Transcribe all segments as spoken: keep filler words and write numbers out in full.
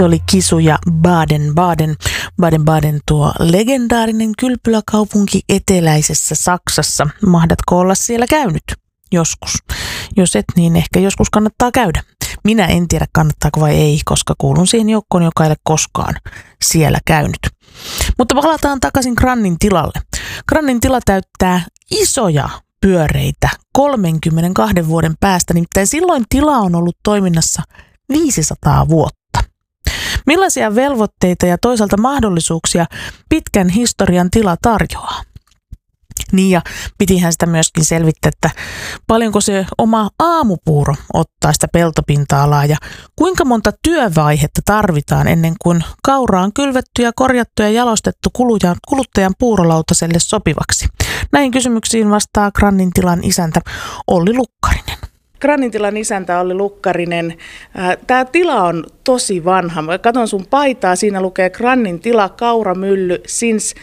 Se oli Kisu ja Baden-Baden. Baden-Baden tuo legendaarinen kylpyläkaupunki eteläisessä Saksassa. Mahdatko olla siellä käynyt joskus? Jos et, niin ehkä joskus kannattaa käydä. Minä en tiedä kannattaako vai ei, koska kuulun siihen joukkoon, joka ei ole koskaan siellä käynyt. Mutta palataan takaisin Grannin tilalle. Grannin tila täyttää isoja pyöreitä kolmenkymmenenkahden vuoden päästä, nimittäin silloin tila on ollut toiminnassa viisisataa vuotta. Millaisia velvoitteita ja toisaalta mahdollisuuksia pitkän historian tila tarjoaa? Niin ja pitihän sitä myöskin selvittää, että paljonko se oma aamupuuro ottaa sitä peltopinta-alaa ja kuinka monta työvaihetta tarvitaan ennen kuin kaura on kylvetty ja korjattu ja jalostettu kuluttajan puurolautaselle sopivaksi. Näihin kysymyksiin vastaa Grannin tilan isäntä Olli Lukkarinen. Grannin tilan isäntä Olli Lukkarinen. Tämä tila on tosi vanha. Mä katson sun paitaa, siinä lukee Grannin tila kauramylly since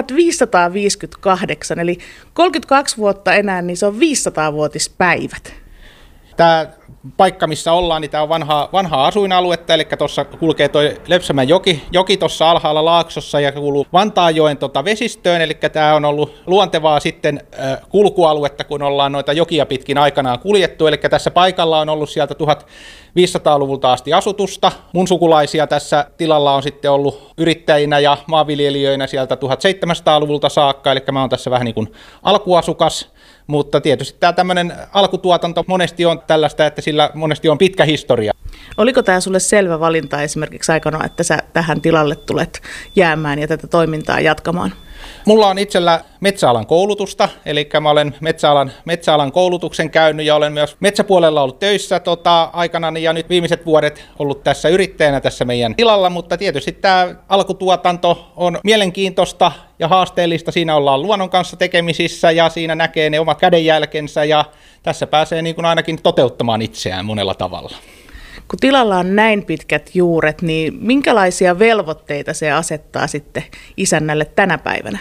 tuhatviisisataaviisikymmentäkahdeksan, eli kolmekymmentäkaksi vuotta enää, niin se on viisisataa-vuotispäivät. Tämä paikka, missä ollaan, niin tämä on vanhaa, vanhaa asuinaluetta, eli tuossa kulkee tuo Lepsämän joki, joki tuossa alhaalla laaksossa ja kuuluu Vantaanjoen tota vesistöön, eli tämä on ollut luontevaa sitten äh, kulkualuetta, kun ollaan noita jokia pitkin aikanaan kuljettu, eli tässä paikalla on ollut sieltä tuhatviisisataaluvulta asti asutusta. Mun sukulaisia tässä tilalla on sitten ollut yrittäjinä ja maanviljelijöinä sieltä tuhatseitsemänsataaluvulta saakka, eli mä oon tässä vähän niin kuin alkuasukas. Mutta tietysti tämä tämmöinen alkutuotanto monesti on tällaista, että sillä monesti on pitkä historia. Oliko tämä sulle selvä valinta esimerkiksi aikana, että sä tähän tilalle tulet jäämään ja tätä toimintaa jatkamaan? Mulla on itsellä metsäalan koulutusta, eli mä olen metsäalan, metsäalan koulutuksen käynyt ja olen myös metsäpuolella ollut töissä tota, aikanaan ja nyt viimeiset vuodet ollut tässä yrittäjänä tässä meidän tilalla, mutta tietysti tämä alkutuotanto on mielenkiintoista ja haasteellista. Siinä ollaan luonnon kanssa tekemisissä ja siinä näkee ne omat kädenjälkensä ja tässä pääsee niin kuin ainakin toteuttamaan itseään monella tavalla. Kun tilalla on näin pitkät juuret, niin minkälaisia velvoitteita se asettaa sitten isännälle tänä päivänä?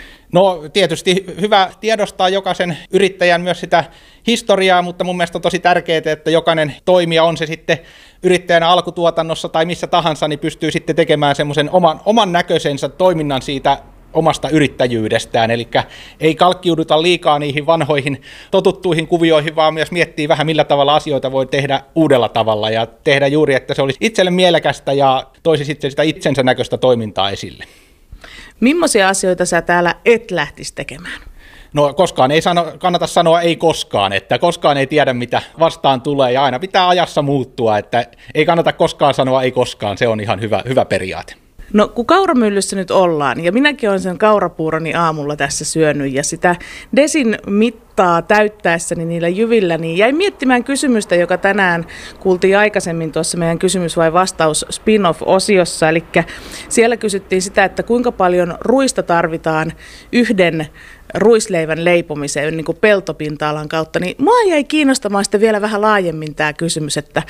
No tietysti hyvä tiedostaa jokaisen yrittäjän myös sitä historiaa, mutta mun mielestä on tosi tärkeää, että jokainen toimija, on se sitten yrittäjänä alkutuotannossa tai missä tahansa, niin pystyy sitten tekemään semmoisen oman, oman näköisensä toiminnan siitä omasta yrittäjyydestään, eli ei kalkkiuduta liikaa niihin vanhoihin totuttuihin kuvioihin, vaan myös miettii vähän millä tavalla asioita voi tehdä uudella tavalla ja tehdä juuri, että se olisi itselle mielekästä ja toisi sitten sitä itsensä näköistä toimintaa esille. Millaisia asioita sä täällä et lähtisi tekemään? No koskaan ei sano, kannata sanoa ei koskaan, että koskaan ei tiedä mitä vastaan tulee ja aina pitää ajassa muuttua, että ei kannata koskaan sanoa ei koskaan, se on ihan hyvä, hyvä periaate. No kun kauramyllyssä nyt ollaan, ja minäkin olen sen kaurapuuroni aamulla tässä syönyt, ja sitä desin mittaa täyttäessäni niillä jyvillä, niin jäin miettimään kysymystä, joka tänään kuultiin aikaisemmin tuossa meidän kysymys vai vastaus spin-off-osiossa, eli siellä kysyttiin sitä, että kuinka paljon ruista tarvitaan yhden ruisleivän leipomiseen niin kuin peltopinta-alan kautta, niin mua jäi kiinnostamaan sitten vielä vähän laajemmin tämä kysymys, että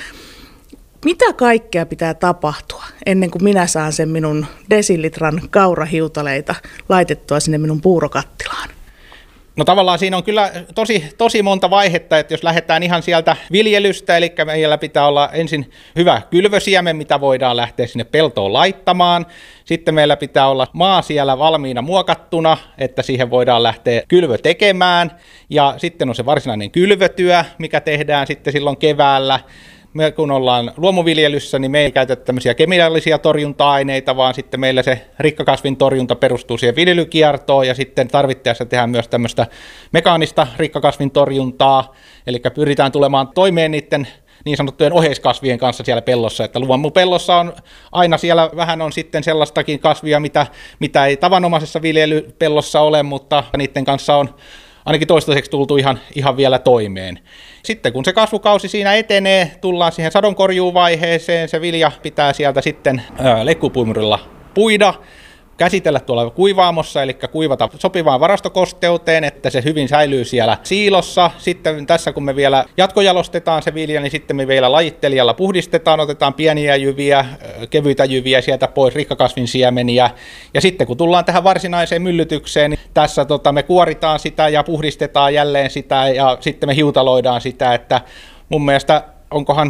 mitä kaikkea pitää tapahtua ennen kuin minä saan sen minun desilitran kaurahiutaleita laitettua sinne minun puurokattilaan? No tavallaan siinä on kyllä tosi, tosi monta vaihetta, että jos lähdetään ihan sieltä viljelystä, eli meillä pitää olla ensin hyvä kylvösiemen, mitä voidaan lähteä sinne peltoon laittamaan. Sitten meillä pitää olla maa siellä valmiina muokattuna, että siihen voidaan lähteä kylvö tekemään. Ja sitten on se varsinainen kylvötyö, mikä tehdään sitten silloin keväällä. Me kun ollaan luomuviljelyssä, niin me ei käytetä tämmöisiä kemiallisia torjunta-aineita, vaan sitten meillä se rikkakasvin torjunta perustuu siihen viljelykiertoon ja sitten tarvittaessa tehdään myös tämmöistä mekaanista rikkakasvin torjuntaa, eli pyritään tulemaan toimeen niiden niin sanottujen oheiskasvien kanssa siellä pellossa, että luomupellossa on aina siellä vähän on sitten sellaistakin kasvia, mitä, mitä ei tavanomaisessa viljelypellossa ole, mutta niiden kanssa on ainakin toistaiseksi tultu ihan, ihan vielä toimeen. Sitten kun se kasvukausi siinä etenee, tullaan siihen sadonkorjuuvaiheeseen, se vilja pitää sieltä sitten ää, leikkuupuimurilla puida, käsitellä tuolla kuivaamossa, eli kuivata sopivaan varastokosteuteen, että se hyvin säilyy siellä siilossa. Sitten tässä kun me vielä jatkojalostetaan se vilja, niin sitten me vielä lajittelijalla puhdistetaan, otetaan pieniä jyviä, kevyitä jyviä sieltä pois, rikkakasvin siemeniä. Ja sitten kun tullaan tähän varsinaiseen myllytykseen, niin tässä tota, me kuoritaan sitä ja puhdistetaan jälleen sitä ja sitten me hiutaloidaan sitä, että mun mielestä onkohan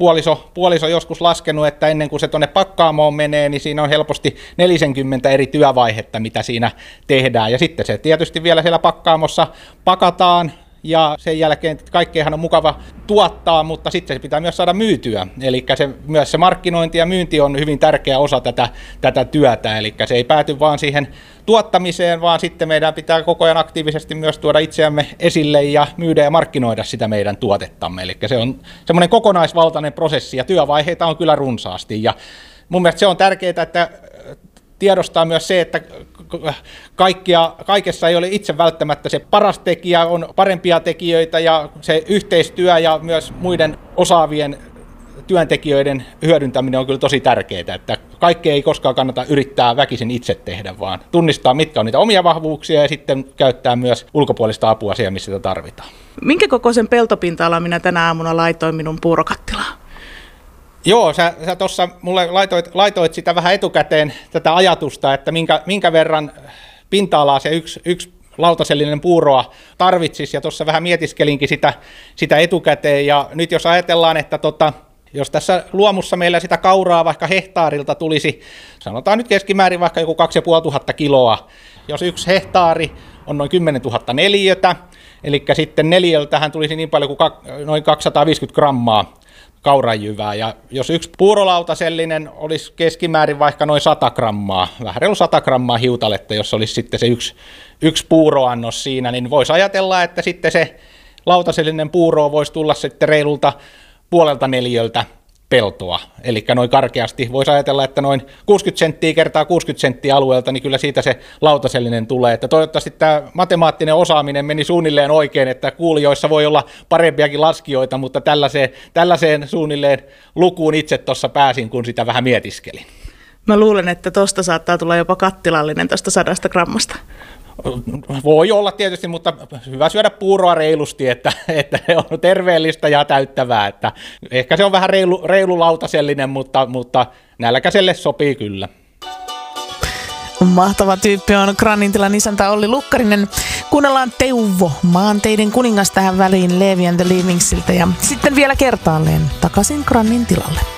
puoliso, puoliso joskus laskenut, että ennen kuin se tuonne pakkaamoon menee, niin siinä on helposti neljäkymmentä eri työvaihetta, mitä siinä tehdään. Ja sitten se tietysti vielä siellä pakkaamossa pakataan, ja sen jälkeen kaikkeenhan on mukava tuottaa, mutta sitten se pitää myös saada myytyä. Eli se, myös se markkinointi ja myynti on hyvin tärkeä osa tätä, tätä työtä. Eli se ei pääty vaan siihen tuottamiseen, vaan sitten meidän pitää koko ajan aktiivisesti myös tuoda itseämme esille ja myydä ja markkinoida sitä meidän tuotettamme. Eli se on semmoinen kokonaisvaltainen prosessi ja työvaiheita on kyllä runsaasti. Ja mun mielestä se on tärkeää, että tiedostaa myös se, että kaikkia, kaikessa ei ole itse välttämättä se paras tekijä, on parempia tekijöitä ja se yhteistyö ja myös muiden osaavien työntekijöiden hyödyntäminen on kyllä tosi tärkeää, että kaikkea ei koskaan kannata yrittää väkisin itse tehdä, vaan tunnistaa, mitkä on niitä omia vahvuuksia ja sitten käyttää myös ulkopuolista apua siellä, missä sitä tarvitaan. Minkä kokoisen peltopinta-alan minä tänä aamuna laitoin minun puurokattilaan? Joo, sä, sä tuossa mulle laitoit, laitoit sitä vähän etukäteen tätä ajatusta, että minkä, minkä verran pinta-alaa se yksi, yksi lautasellinen puuroa tarvitsisi, ja tuossa vähän mietiskelinkin sitä, sitä etukäteen, ja nyt jos ajatellaan, että tota, jos tässä luomussa meillä sitä kauraa vaikka hehtaarilta tulisi, sanotaan nyt keskimäärin vaikka joku kaksituhatta kiloa, jos yksi hehtaari on noin kymmenentuhatta neliötä, eli sitten neliöltähän tulisi niin paljon kuin noin kaksisataaviisikymmentä grammaa kauranjyvää, ja jos yksi puurolautasellinen olisi keskimäärin vaikka noin sata grammaa, vähän reilu sata grammaa hiutaletta, jos olisi sitten se yksi, yksi puuroannos siinä, niin voisi ajatella, että sitten se lautasellinen puuro voisi tulla sitten reilulta puolelta neliöltä peltoa, eli noin karkeasti voisi ajatella, että noin kuusikymmentä senttiä kertaa kuusikymmentä senttiä alueelta, niin kyllä siitä se lautasellinen tulee. Että toivottavasti tämä matemaattinen osaaminen meni suunnilleen oikein, että kuulijoissa voi olla parempiakin laskijoita, mutta tällaiseen, tällaiseen suunnilleen lukuun itse tuossa pääsin, kun sitä vähän mietiskelin. Mä luulen, että tuosta saattaa tulla jopa kattilallinen tuosta sadasta grammasta. Voi olla tietysti, mutta hyvä syödä puuroa reilusti, että, että se on terveellistä ja täyttävää. Että ehkä se on vähän reilu, reilu lautasellinen, mutta, mutta nälkäiselle sopii kyllä. Mahtava tyyppi on Grannintilan isäntä Olli Lukkarinen. Kuunnellaan Teuvo, maanteiden kuningas tähän väliin Levi and the Leavingsiltä, ja sitten vielä kertaalleen takaisin Grannintilalle.